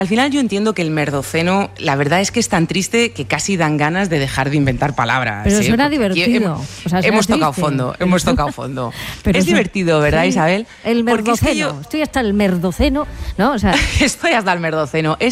Al final yo entiendo que el Merdoceno, la verdad es que es tan triste que casi dan ganas de dejar de inventar palabras. Pero suena divertido. Hemos tocado fondo. Pero es divertido, ¿verdad, Isabel? El Merdoceno. Estoy hasta el Merdoceno, ¿no? Estoy hasta el Merdoceno.